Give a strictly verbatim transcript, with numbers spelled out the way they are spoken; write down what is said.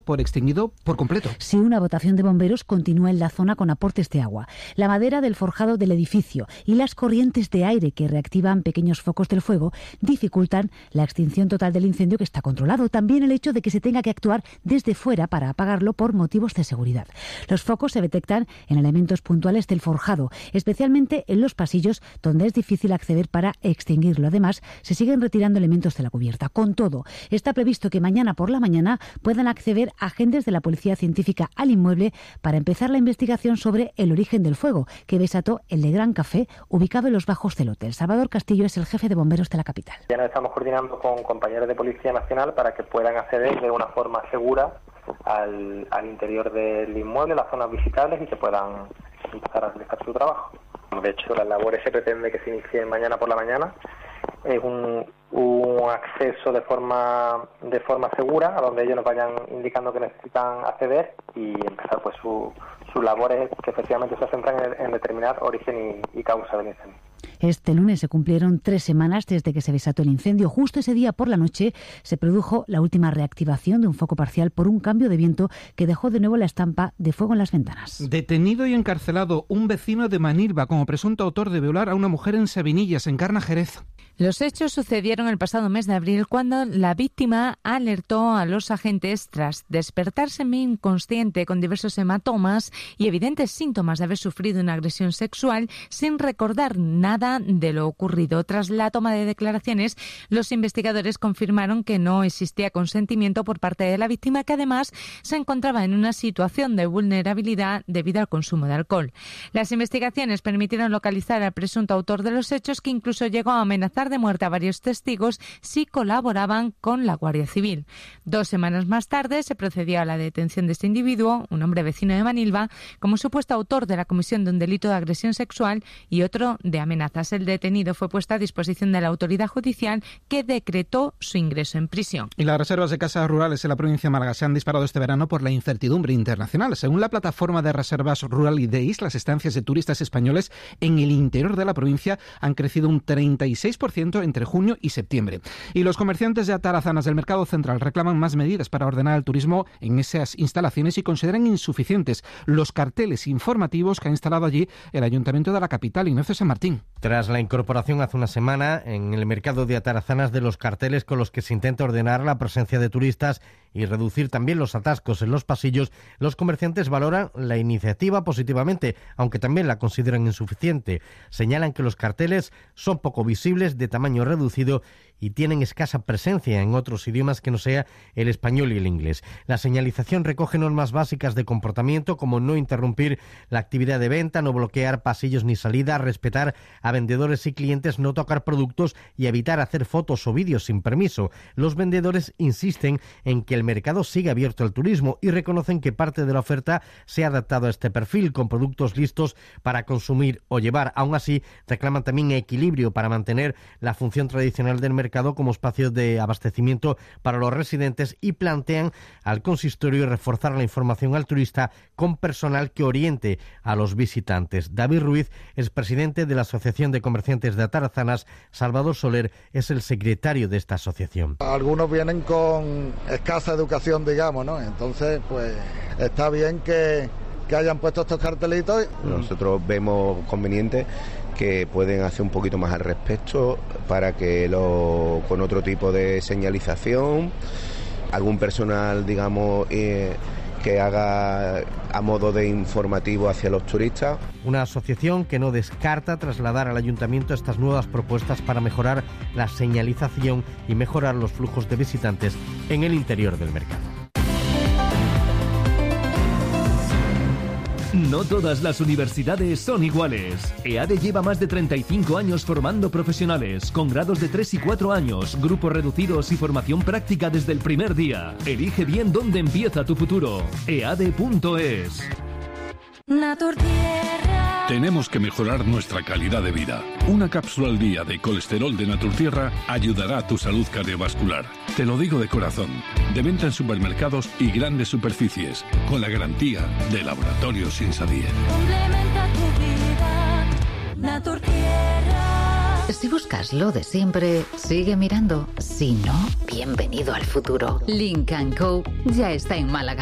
por extinguido por completo. Si una dotación de bomberos continúa en la zona con aportes de agua, la madera del forjado del edificio y las corrientes de aire que reactivan pequeños focos del fuego dificultan la extinción total del incendio, que está controlado. También el hecho de que se tenga que actuar desde fuera para apagarlo por motivos de seguridad. Los focos se detectan en elementos puntuales del forjado, especialmente en los pasillos donde es difícil acceder para extinguirlo. Además, se siguen retirando elementos de la cubierta. Con todo, está previsto que mañana por la mañana puedan acceder agentes de la Policía Científica al inmueble para empezar la investigación sobre el origen del fuego que desató el de Gran Café, ubicado en los bajos del hotel. Salvador Castillo es el jefe de bomberos de la capital. Ya nos estamos coordinando con compañeros de Policía Nacional para que puedan acceder de una forma segura al, al interior del inmueble, las zonas visitables, y que puedan empezar a realizar su trabajo. De hecho, las labores se pretende que se inicien mañana por la mañana. Es un, un acceso de forma de forma segura, a donde ellos nos vayan indicando que necesitan acceder, y empezar pues su, sus labores, que efectivamente se centran en, en determinar origen y, y causa del incendio. Este lunes se cumplieron tres semanas desde que se desató el incendio. Justo ese día por la noche se produjo la última reactivación de un foco parcial por un cambio de viento que dejó de nuevo la estampa de fuego en las ventanas. Detenido y encarcelado un vecino de Manilva como presunto autor de violar a una mujer en Sabinillas, en Carna, Jerez. Los hechos sucedieron el pasado mes de abril, cuando la víctima alertó a los agentes tras despertarse inconsciente con diversos hematomas y evidentes síntomas de haber sufrido una agresión sexual, sin recordar nada de lo ocurrido. Tras la toma de declaraciones, los investigadores confirmaron que no existía consentimiento por parte de la víctima, que además se encontraba en una situación de vulnerabilidad debido al consumo de alcohol. Las investigaciones permitieron localizar al presunto autor de los hechos, que incluso llegó a amenazar de muerte a varios testigos si colaboraban con la Guardia Civil. Dos semanas más tarde se procedió a la detención de este individuo, un hombre vecino de Manilva, como supuesto autor de la comisión de un delito de agresión sexual y otro de amenazas. El detenido fue puesto a disposición de la autoridad judicial, que decretó su ingreso en prisión. Y las reservas de casas rurales en la provincia de Málaga se han disparado este verano por la incertidumbre internacional. Según la plataforma de reservas Rural y Days, las estancias de turistas españoles en el interior de la provincia han crecido un treinta y seis por ciento entre junio y septiembre. Y los comerciantes de Atarazanas del Mercado Central reclaman más medidas para ordenar el turismo en esas instalaciones y consideran insuficientes los carteles informativos que ha instalado allí el Ayuntamiento de la capital. Ignacio San Martín. Tras la incorporación hace una semana en el mercado de Atarazanas de los carteles con los que se intenta ordenar la presencia de turistas y reducir también los atascos en los pasillos, los comerciantes valoran la iniciativa positivamente, aunque también la consideran insuficiente. Señalan que los carteles son poco visibles, de tamaño reducido y tienen escasa presencia en otros idiomas que no sea el español y el inglés. La señalización recoge normas básicas de comportamiento, como no interrumpir la actividad de venta, no bloquear pasillos ni salidas, respetar a vendedores y clientes, no tocar productos y evitar hacer fotos o vídeos sin permiso. Los vendedores insisten en que el mercado sigue abierto al turismo y reconocen que parte de la oferta se ha adaptado a este perfil, con productos listos para consumir o llevar. Aún así, reclaman también equilibrio para mantener la función tradicional del mercado como espacio de abastecimiento para los residentes, y plantean al consistorio reforzar la información al turista con personal que oriente a los visitantes. David Ruiz es presidente de la Asociación de Comerciantes de Atarazanas. Salvador Soler es el secretario de esta asociación. Algunos vienen con escasa educación, digamos, ¿no? Entonces, pues está bien que, que hayan puesto estos cartelitos. Nosotros vemos conveniente que pueden hacer un poquito más al respecto, para que lo, con otro tipo de señalización, algún personal, digamos, eh, que haga a modo de informativo hacia los turistas. Una asociación que no descarta trasladar al ayuntamiento estas nuevas propuestas para mejorar la señalización y mejorar los flujos de visitantes en el interior del mercado. No todas las universidades son iguales. EADE lleva más de treinta y cinco años formando profesionales, con grados de tres y cuatro años, grupos reducidos y formación práctica desde el primer día. Elige bien dónde empieza tu futuro. E A D E punto es. Naturtierra. Tenemos que mejorar nuestra calidad de vida. Una cápsula al día de colesterol de Naturtierra ayudará a tu salud cardiovascular. Te lo digo de corazón. De venta en supermercados y grandes superficies, con la garantía de Laboratorios Insadier. Complementa tu vida, Naturtierra. Si buscas lo de siempre, sigue mirando. Si no, bienvenido al futuro. Lynk and Co ya está en Málaga.